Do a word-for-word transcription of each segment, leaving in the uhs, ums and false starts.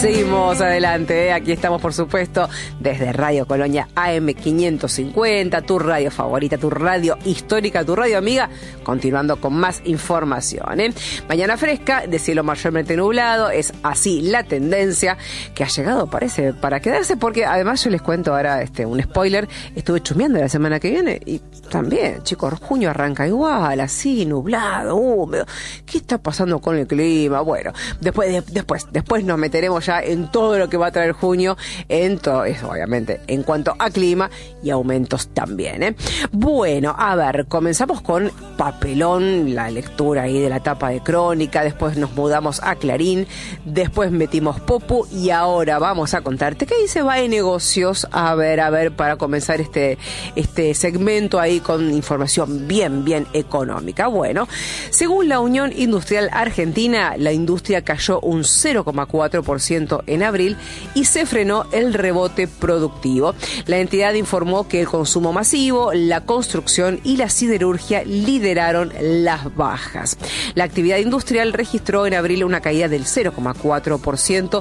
Seguimos adelante, ¿eh? Aquí estamos, por supuesto, desde Radio Colonia A M quinientos cincuenta, tu radio favorita, tu radio histórica, tu radio amiga, continuando con más información, ¿eh? Mañana fresca, de cielo mayormente nublado, es así la tendencia que ha llegado, parece, para quedarse, porque además yo les cuento ahora este un spoiler, estuve chumeando la semana que viene y también, chicos, junio arranca igual, así, nublado, húmedo. ¿Qué está pasando con el clima? Bueno, después, de, después, después nos meteremos ya en todo lo que va a traer junio, en todo eso, obviamente, en cuanto a clima y aumentos también, ¿eh? Bueno, a ver, comenzamos con papelón, la lectura ahí de la tapa de Crónica, después nos mudamos a Clarín, después metimos Popu y ahora vamos a contarte qué dice Bae Negocios, a ver, a ver, para comenzar este, este segmento ahí con información bien, bien económica. Bueno, según la Unión Industrial Argentina, la industria cayó un cero coma cuatro por ciento en abril y se frenó el rebote productivo. La entidad informó que el consumo masivo, la construcción y la siderurgia lideraron las bajas. La actividad industrial registró en abril una caída del cero coma cuatro por ciento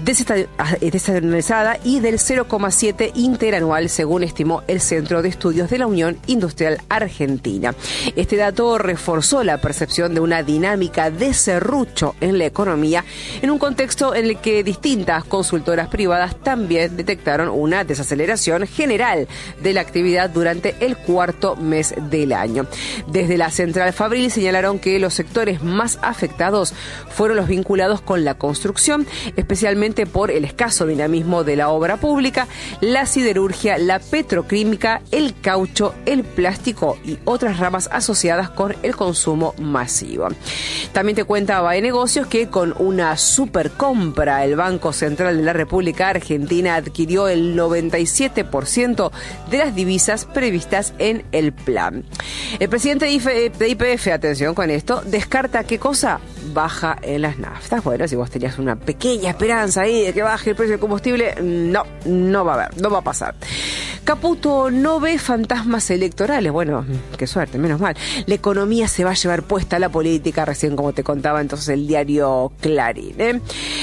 desestacionalizada y del cero coma siete por ciento interanual, según estimó el Centro de Estudios de la Unión Industrial Argentina. Este dato reforzó la percepción de una dinámica de serrucho en la economía en un contexto en el que distintas consultoras privadas también detectaron una desaceleración general de la actividad durante el cuarto mes del año. Desde la central Fabril señalaron que los sectores más afectados fueron los vinculados con la construcción, especialmente por el escaso dinamismo de la obra pública, la siderurgia, la petroquímica, el caucho, el plástico y otras ramas asociadas con el consumo masivo. También te cuenta Bae Negocios que con una supercompra el Banco Central de la República Argentina adquirió el noventa y siete por ciento de las divisas previstas en el plan. El presidente de I P F, atención con esto, descarta qué cosa baja en las naftas. Bueno, si vos tenías una pequeña esperanza ahí de que baje el precio del combustible, no, no va a haber, no va a pasar. Caputo no ve fantasmas electorales. Bueno, qué suerte, menos mal. La economía se va a llevar puesta a la política, recién como te contaba entonces el diario Clarín, ¿eh?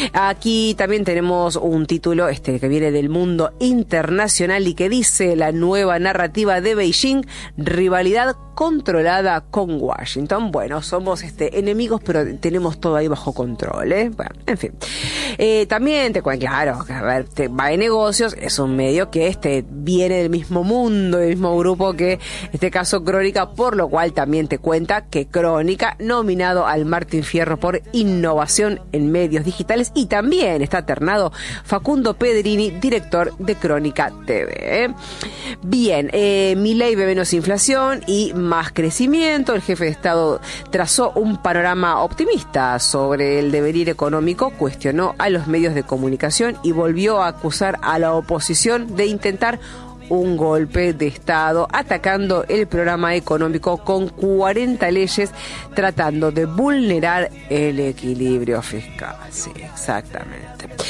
Aquí también tenemos un título este que viene del Mundo Internacional y que dice: la nueva narrativa de Beijing, rivalidad controlada con Washington. Bueno, somos este enemigos, pero tenemos todo ahí bajo control, ¿eh? Bueno, en fin. Eh, también te cuento, claro, a ver, te, Bae Negocios es un medio que este viene del mismo mundo, del mismo grupo que este caso Crónica, por lo cual también te cuenta que Crónica, nominado al Martín Fierro por innovación en medios digitales, y también está ternado Facundo Pedrini, director de Crónica T V, ¿eh? Bien, eh, Milei ve menos inflación y más crecimiento. El jefe de Estado trazó un panorama optimista sobre el devenir económico, cuestionó a los medios de comunicación y volvió a acusar a la oposición de intentar un golpe de Estado, atacando el programa económico con cuarenta leyes, tratando de vulnerar el equilibrio fiscal. Sí, exactamente.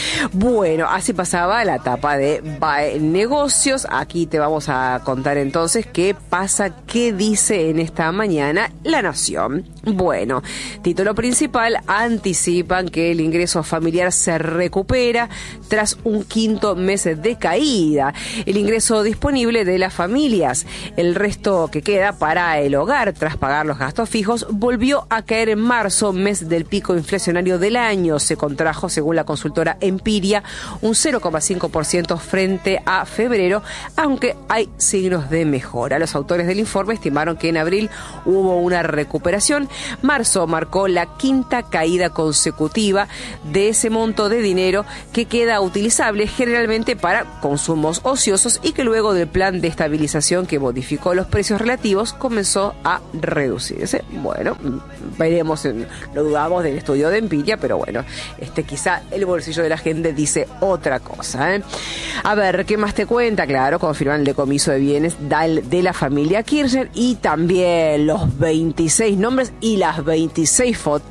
Bueno, así pasaba la etapa de Bae Negocios. Aquí te vamos a contar entonces qué pasa, qué dice en esta mañana La Nación. Bueno, título principal: anticipan que el ingreso familiar se recupera tras un quinto mes de caída. El ingreso disponible de las familias, el resto que queda para el hogar tras pagar los gastos fijos, volvió a caer en marzo, mes del pico inflacionario del año. Se contrajo, según la consultora Empiria, un cero coma cinco por ciento frente a febrero, aunque hay signos de mejora. Los autores del informe estimaron que en abril hubo una recuperación. Marzo marcó la quinta caída consecutiva de ese monto de dinero que queda utilizable generalmente para consumos ociosos y que luego del plan de estabilización que modificó los precios relativos comenzó a reducirse. Bueno, veremos, lo dudamos del estudio de Empiria, pero bueno, este quizá el bolsillo de la gente dice otra cosa, ¿eh? A ver, ¿qué más te cuenta? Claro, confirman el decomiso de bienes de la familia Kirchner y también los veintiséis nombres y las veintiséis fotitos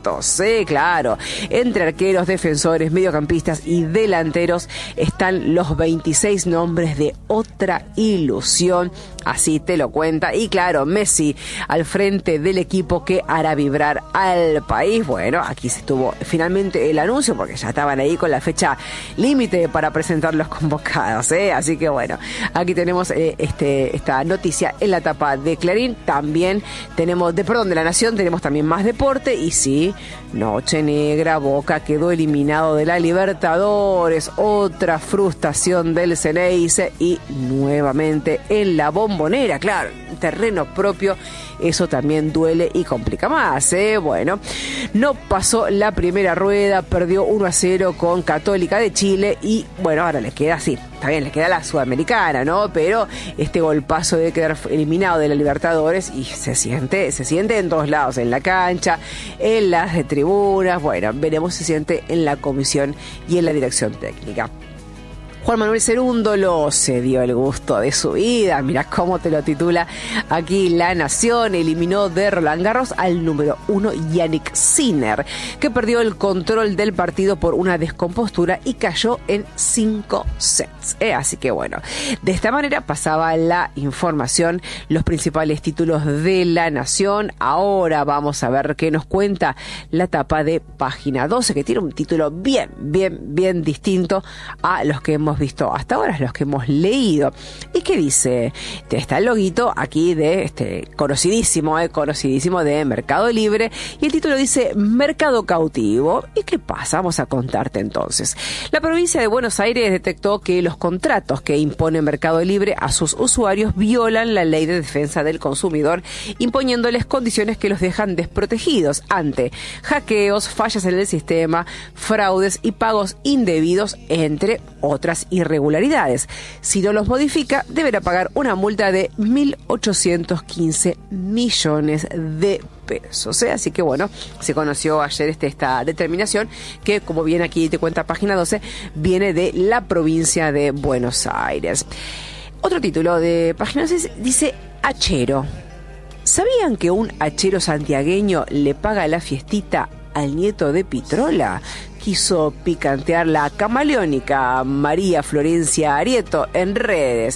datos, sí, claro. Entre arqueros, defensores, mediocampistas y delanteros están los veintiséis nombres de otra ilusión, así te lo cuenta. Y claro, Messi al frente del equipo que hará vibrar al país. Bueno, aquí se tuvo finalmente el anuncio porque ya estaban ahí con la fecha límite para presentar los convocados, ¿eh? Así que bueno, aquí tenemos eh, este, esta noticia en la tapa de Clarín. También tenemos, de perdón, de La Nación, tenemos también más deporte. Y sí, noche negra, Boca quedó eliminado de la Libertadores, otra frustración del Ceneice y nuevamente en la Bombonera, claro, terreno propio. Eso también duele y complica más, ¿eh? Bueno, no pasó la primera rueda, perdió uno a cero con Católica de Chile y bueno, ahora les queda así. Está bien, les queda la Sudamericana, ¿no? Pero este golpazo de quedar eliminado de la Libertadores y se siente, se siente en todos lados, en la cancha, en las de tribunas. Bueno, veremos si se siente en la comisión y en la dirección técnica. Juan Manuel Cerúndolo se dio el gusto de su vida. Mirá cómo te lo titula aquí La Nación. Eliminó de Roland Garros al número uno Jannik Sinner, que perdió el control del partido por una descompostura y cayó en cinco sets. ¿eh? Así que bueno, de esta manera pasaba la información, los principales títulos de La Nación. Ahora vamos a ver qué nos cuenta la tapa de Página doce, que tiene un título bien, bien, bien distinto a los que hemos visto hasta ahora, los que hemos leído. ¿Y qué dice? Está el loguito aquí de este conocidísimo, eh, conocidísimo de Mercado Libre, y el título dice Mercado Cautivo. ¿Y qué pasa? Vamos a contarte entonces. La provincia de Buenos Aires detectó que los contratos que impone Mercado Libre a sus usuarios violan la Ley de Defensa del Consumidor, imponiéndoles condiciones que los dejan desprotegidos ante hackeos, fallas en el sistema, fraudes y pagos indebidos, entre otras irregularidades. Si no los modifica, deberá pagar una multa de mil ochocientos quince millones de pesos. ¿eh? Así que bueno, se conoció ayer este, esta determinación que, como bien aquí te cuenta Página doce, viene de la provincia de Buenos Aires. Otro título de Página doce dice hachero. ¿Sabían que un hachero santiagueño le paga la fiestita al nieto de Pitrola? Quiso picantear la camaleónica María Florencia Arieto en redes.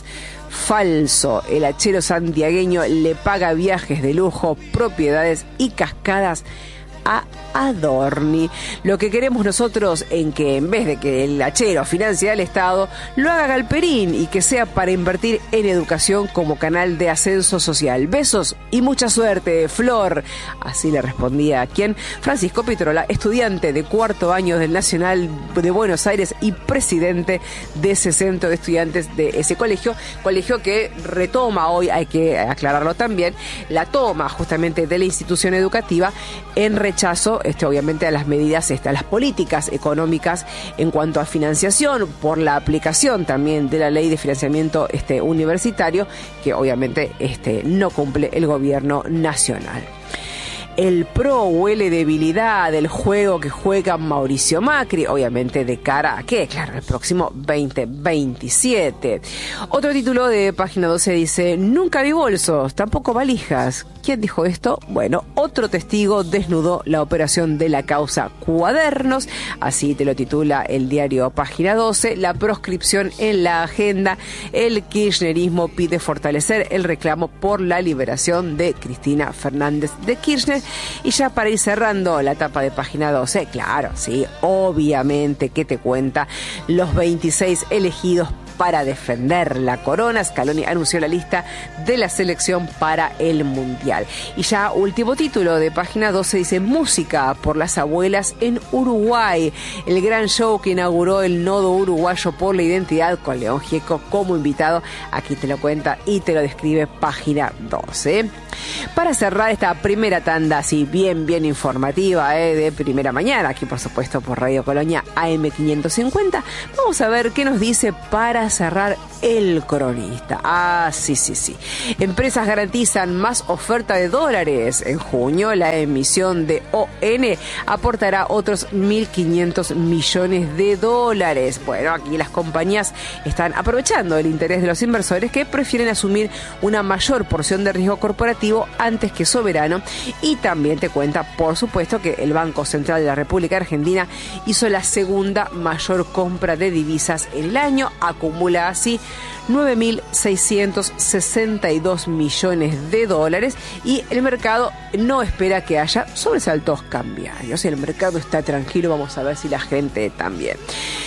Falso, el hachero santiagueño le paga viajes de lujo, propiedades y cascadas a Adorni. Lo que queremos nosotros en que en vez de que el hachero financie al Estado, lo haga Galperín y que sea para invertir en educación como canal de ascenso social. Besos y mucha suerte, Flor. Así le respondía a quien Francisco Pitrola, estudiante de cuarto año del Nacional de Buenos Aires y presidente de ese centro de estudiantes de ese colegio, colegio que retoma hoy, hay que aclararlo también, la toma justamente de la institución educativa en rechazo Este, obviamente a las medidas, este, a las políticas económicas en cuanto a financiación, por la aplicación también de la ley de financiamiento este, universitario, que obviamente este, no cumple el gobierno nacional. El P R O huele debilidad del juego que juega Mauricio Macri, obviamente de cara a qué, claro, el próximo veinte veintisiete. Otro título de Página doce dice, nunca vi bolsos, tampoco valijas. ¿Quién dijo esto? Bueno, otro testigo desnudó la operación de la causa Cuadernos, así te lo titula el diario Página doce, la proscripción en la agenda, el kirchnerismo pide fortalecer el reclamo por la liberación de Cristina Fernández de Kirchner. Y ya para ir cerrando la etapa de Página doce, claro, sí, obviamente que te cuenta los veintiséis elegidos para defender la corona. Scaloni anunció la lista de la selección para el Mundial. Y ya último título de Página doce dice música por las abuelas en Uruguay. El gran show que inauguró el Nodo Uruguayo por la Identidad con León Gieco como invitado. Aquí te lo cuenta y te lo describe Página doce. Para cerrar esta primera tanda así bien, bien informativa eh, de primera mañana, aquí por supuesto por Radio Colonia A M quinientos cincuenta, vamos a ver qué nos dice para cerrar El Cronista. Ah, sí, sí, sí. Empresas garantizan más oferta de dólares. En junio, la emisión de O N aportará otros mil quinientos millones de dólares. Bueno, aquí las compañías están aprovechando el interés de los inversores que prefieren asumir una mayor porción de riesgo corporativo antes que soberano. Y también te cuenta, por supuesto, que el Banco Central de la República Argentina hizo la segunda mayor compra de divisas en el año, acumula así nueve mil seiscientos sesenta y dos millones de dólares y el mercado no espera que haya sobresaltos cambiarios. El mercado está tranquilo, vamos a ver si la gente también.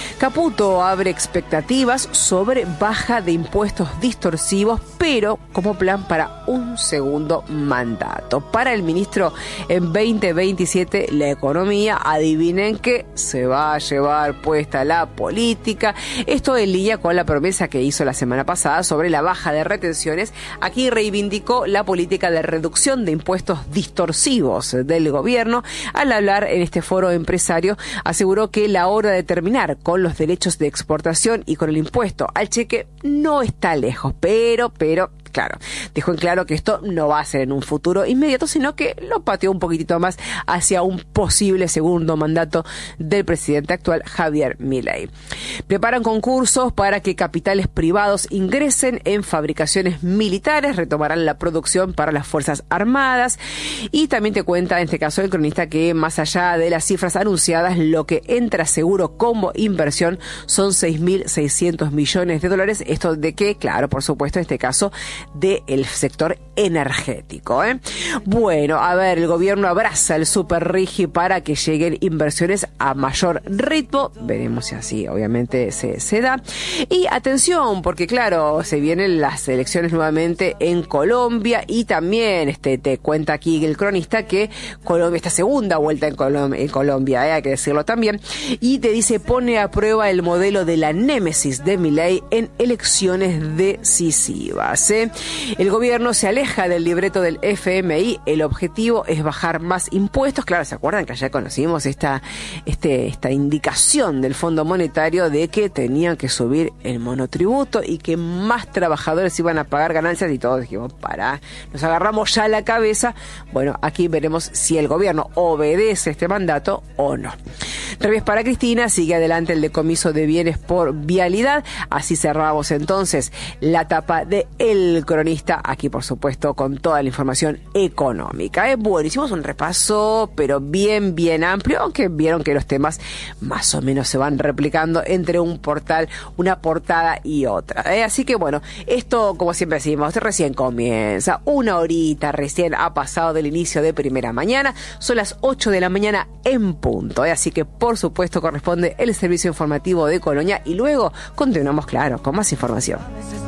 Caputo abre expectativas sobre baja de impuestos distorsivos, pero como plan para un segundo mandato. Para el ministro, en veinte veintisiete, la economía, adivinen qué, se va a llevar puesta la política. Esto en línea con la promesa que hizo la semana pasada sobre la baja de retenciones. Aquí reivindicó la política de reducción de impuestos distorsivos del gobierno. Al hablar en este foro empresario, aseguró que la hora de terminar con los derechos de exportación y con el impuesto al cheque no está lejos, pero, pero, claro, dejó en claro que esto no va a ser en un futuro inmediato, sino que lo pateó un poquitito más hacia un posible segundo mandato del presidente actual, Javier Milei. Preparan concursos para que capitales privados ingresen en fabricaciones militares, retomarán la producción para las Fuerzas Armadas y también te cuenta, en este caso el cronista, que más allá de las cifras anunciadas, lo que entra seguro como inversión son seis mil seiscientos millones de dólares. Esto de que, claro, por supuesto, en este caso, del sector energético, ¿eh? Bueno, a ver, el gobierno abraza el Super Rigi para que lleguen inversiones a mayor ritmo. Veremos si así, obviamente, se, se da. Y atención, porque claro, se vienen las elecciones nuevamente en Colombia y también este te cuenta aquí el cronista que Colombia, esta segunda vuelta en, Colom- en Colombia, ¿eh? Hay que decirlo también, y te dice, pone a prueba el modelo de la némesis de Milei en elecciones decisivas, ¿eh? El gobierno se aleja del libreto del F M I. El objetivo es bajar más impuestos. Claro, ¿se acuerdan que ya conocimos esta, este, esta indicación del Fondo Monetario de que tenían que subir el monotributo y que más trabajadores iban a pagar ganancias? Y todos dijimos, pará, nos agarramos ya la cabeza. Bueno, aquí veremos si el gobierno obedece este mandato o no. Revés para Cristina, sigue adelante el decomiso de bienes por vialidad. Así cerramos entonces la tapa de El Cronista, aquí por supuesto con toda la información económica. ¿eh? Bueno, hicimos un repaso, pero bien, bien amplio, aunque vieron que los temas más o menos se van replicando entre un portal, una portada y otra. ¿eh? Así que bueno, esto, como siempre decimos, recién comienza, una horita recién ha pasado del inicio de Primera Mañana, son las ocho de la mañana en punto. ¿eh? Así que por supuesto corresponde el servicio informativo de Colonia y luego continuamos, claro, con más información.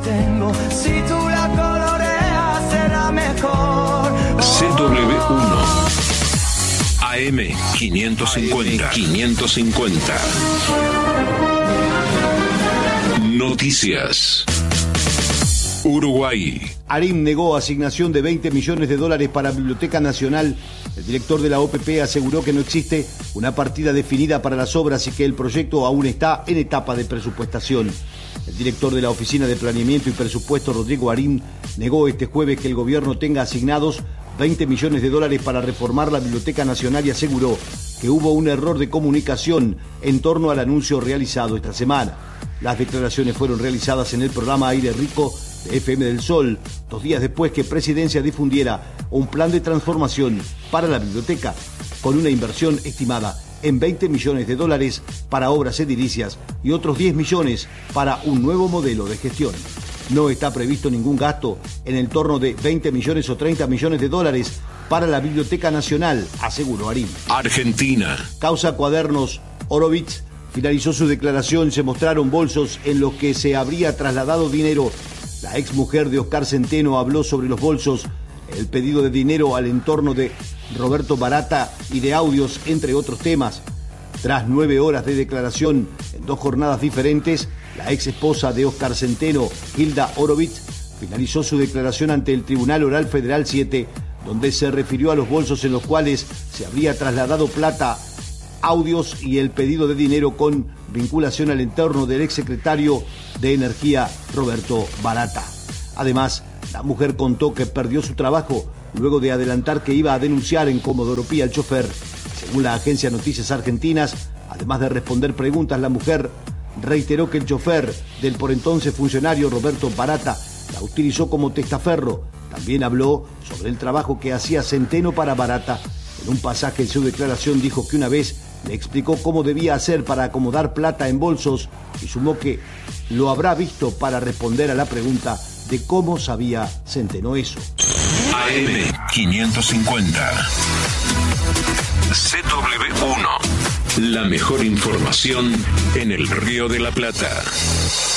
Si tú la coloreas será mejor. C W uno A M quinientos cincuenta quinientos cincuenta Noticias. Uruguay. ARIM negó asignación de veinte millones de dólares para Biblioteca Nacional. El director de la O P P aseguró que no existe una partida definida para las obras y que el proyecto aún está en etapa de presupuestación. El director de la Oficina de Planeamiento y Presupuesto, Rodrigo ARIM, negó este jueves que el gobierno tenga asignados veinte millones de dólares para reformar la Biblioteca Nacional y aseguró que hubo un error de comunicación en torno al anuncio realizado esta semana. Las declaraciones fueron realizadas en el programa Aire Rico de F M del Sol, dos días después que Presidencia difundiera un plan de transformación para la biblioteca, con una inversión estimada en veinte millones de dólares para obras edilicias y otros diez millones para un nuevo modelo de gestión. No está previsto ningún gasto en el torno de veinte millones o treinta millones de dólares para la Biblioteca Nacional, aseguró ARIM. Argentina. Causa Cuadernos. Horowitz finalizó su declaración. Se mostraron bolsos en los que se habría trasladado dinero. La exmujer de Oscar Centeno habló sobre los bolsos, el pedido de dinero al entorno de Roberto Barata y de audios, entre otros temas. Tras nueve horas de declaración en dos jornadas diferentes, la ex esposa de Oscar Centeno, Hilda Horowitz, finalizó su declaración ante el Tribunal Oral Federal siete, donde se refirió a los bolsos en los cuales se habría trasladado plata audios y el pedido de dinero con vinculación al entorno del exsecretario de Energía, Roberto Barata. Además, la mujer contó que perdió su trabajo luego de adelantar que iba a denunciar en Comodoro Pi al chofer. Según la agencia Noticias Argentinas, además de responder preguntas, la mujer reiteró que el chofer del por entonces funcionario Roberto Barata la utilizó como testaferro. También habló sobre el trabajo que hacía Centeno para Barata. En un pasaje de su declaración dijo que una vez le explicó cómo debía hacer para acomodar plata en bolsos y sumó que lo habrá visto para responder a la pregunta de cómo sabía Centeno eso. A M quinientos cincuenta. C W uno. La mejor información en el Río de la Plata.